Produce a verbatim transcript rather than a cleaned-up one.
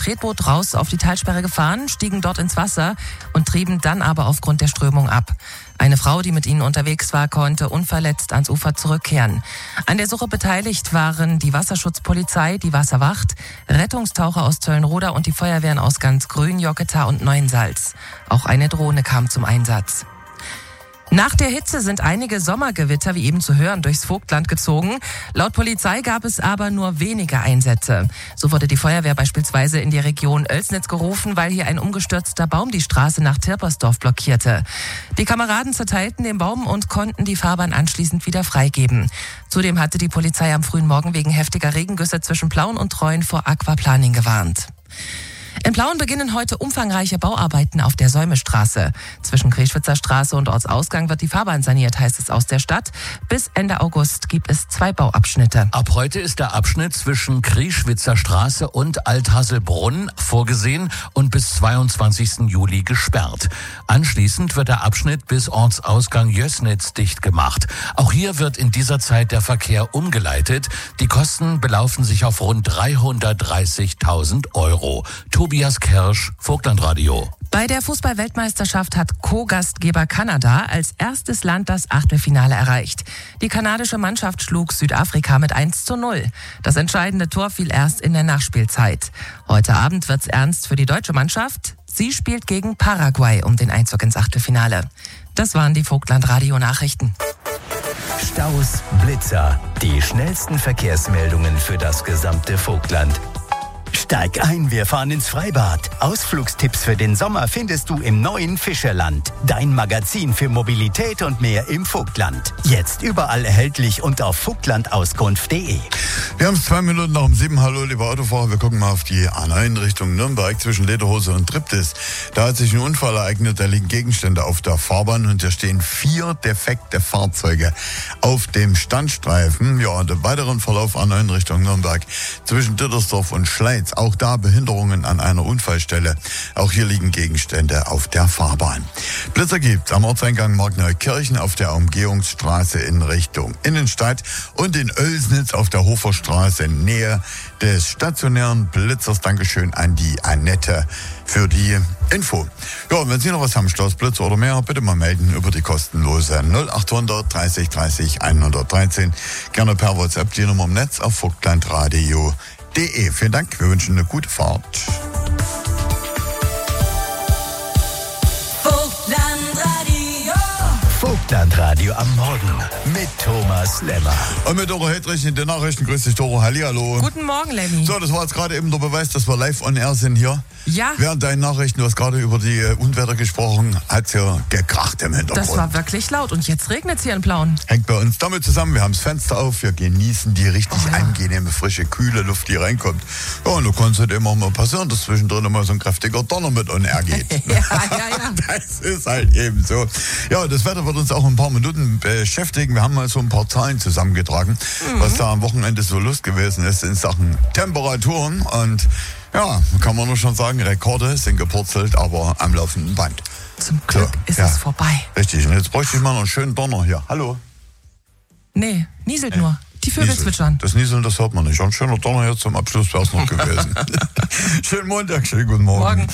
Tretboot raus auf die Talsperre gefahren, stiegen dort ins Wasser und trieben dann aber aufgrund der Strömung ab. Eine Frau, die mit ihnen unterwegs war, konnte unverletzt ans Ufer zurückkehren. An der Suche beteiligt waren die Wasserschutzpolizei, die Wasserwacht, Rettungstaucher aus Zöllenroda und die Feuerwehren aus Gansgrün, Jocketa und Neuensalz. Auch eine Drohne kam zum Einsatz. Nach der Hitze sind einige Sommergewitter, wie eben zu hören, durchs Vogtland gezogen. Laut Polizei gab es aber nur wenige Einsätze. So wurde die Feuerwehr beispielsweise in die Region Oelsnitz gerufen, weil hier ein umgestürzter Baum die Straße nach Tirpersdorf blockierte. Die Kameraden zerteilten den Baum und konnten die Fahrbahn anschließend wieder freigeben. Zudem hatte die Polizei am frühen Morgen wegen heftiger Regengüsse zwischen Plauen und Treuen vor Aquaplaning gewarnt. In Plauen beginnen heute umfangreiche Bauarbeiten auf der Säumestraße. Zwischen Kreschwitzer Straße und Ortsausgang wird die Fahrbahn saniert, heißt es aus der Stadt. Bis Ende August gibt es zwei Bauabschnitte. Ab heute ist der Abschnitt zwischen Kreschwitzer Straße und Althasselbrunn vorgesehen und bis zweiundzwanzigsten Juli gesperrt. Anschließend wird der Abschnitt bis Ortsausgang Jößnitz dicht gemacht. Auch hier wird in dieser Zeit der Verkehr umgeleitet. Die Kosten belaufen sich auf rund dreihundertdreißigtausend Euro. Tobias Kersch, Vogtlandradio. Bei der Fußball-Weltmeisterschaft hat Co-Gastgeber Kanada als erstes Land das Achtelfinale erreicht. Die kanadische Mannschaft schlug Südafrika mit eins zu null. Das entscheidende Tor fiel erst in der Nachspielzeit. Heute Abend wird's ernst für die deutsche Mannschaft. Sie spielt gegen Paraguay um den Einzug ins Achtelfinale. Das waren die Vogtlandradio-Nachrichten. Staus, Blitzer, die schnellsten Verkehrsmeldungen für das gesamte Vogtland. Steig ein, wir fahren ins Freibad. Ausflugstipps für den Sommer findest du im neuen Fischerland. Dein Magazin für Mobilität und mehr im Vogtland. Jetzt überall erhältlich und auf vogtlandauskunft punkt de. Wir haben es zwei Minuten nach um sieben. Hallo, liebe Autofahrer. Wir gucken mal auf die A neun Richtung Nürnberg zwischen Lederhose und Triptis. Da hat sich ein Unfall ereignet. Da liegen Gegenstände auf der Fahrbahn und da stehen vier defekte Fahrzeuge auf dem Standstreifen. Ja, und im weiteren Verlauf A neun Richtung Nürnberg zwischen Dittersdorf und Schleiz. Auch da Behinderungen an einer Unfallstelle. Auch hier liegen Gegenstände auf der Fahrbahn. Blitzer gibt's am Ortseingang Markneukirchen auf der Umgehungsstraße in Richtung Innenstadt und in Oelsnitz auf der Hoferstraße in Nähe des stationären Blitzers. Dankeschön an die Annette für die Info. Ja, und wenn Sie noch was haben, Staus, Blitzer oder mehr, bitte mal melden über die kostenlose null achthundert dreißig dreißig hundertdreizehn. Gerne per WhatsApp die Nummer im Netz auf vogtlandradio punkt de. Vielen Dank, wir wünschen eine gute Fahrt. Vogtlandradio. Vogtlandradio am Morgen mit Thomas Lemmer. Und mit Doro Hedrich in den Nachrichten. Grüß dich, Doro. Hallihallo. Guten Morgen, Lemmy. So, das war jetzt gerade eben der Beweis, dass wir live on air sind hier. Ja. Während deinen Nachrichten, du hast gerade über die äh, Unwetter gesprochen, hat's hier gekracht im Hintergrund. Das war wirklich laut und jetzt regnet's hier in Plauen. Hängt bei uns damit zusammen, wir haben das Fenster auf, wir genießen die richtig Oh, ja. angenehme, frische, kühle Luft, die reinkommt. Ja, und da kann es halt immer mal passieren, dass zwischendrin mal so ein kräftiger Donner mit on air geht. ja, ja, ja. Das ist halt eben so. Ja, das Wetter wird uns auch ein paar Minuten beschäftigen. Wir haben mal so ein paar Zahlen zusammengetragen, mhm. was da am Wochenende so los gewesen ist in Sachen Temperaturen. Und ja, kann man nur schon sagen, Rekorde sind gepurzelt, aber am laufenden Band. Zum Glück so, ist ja. es vorbei. Richtig, und jetzt bräuchte ich mal noch einen schönen Donner hier. Hallo? Nee, nieselt nur. Die Vögel Nieseln. zwitschern. Das Nieseln, das hört man nicht. Und ein schöner Donner hier zum Abschluss wäre es noch gewesen. Schönen Montag, schönen guten Morgen. Morgen.